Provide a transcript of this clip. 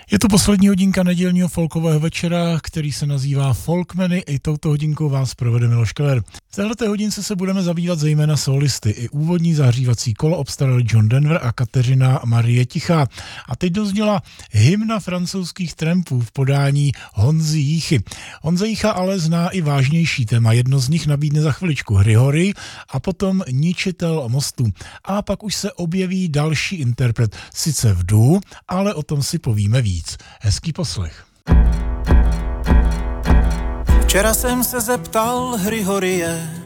Je to poslední hodinka nedělního folkového večera, který se nazývá Folkmeny. I touto hodinkou vás provede Miloš Keller. V této hodince se budeme zabývat zejména solisty. I úvodní zahřívací kolo obstarali John Denver a Kateřina Marie Tichá. A teď dozněla hymna francouzských trampů v podání Honzy Jíchy. Honza Jícha ale zná i vážnější téma. Jedno z nich nabídne za chviličku Hryhory a potom Ničitel mostu. A pak už se objeví další interpret, sice v duhu, ale o tom si povíme víc. Hezký poslech. Včera jsem se zeptal Hryhorie,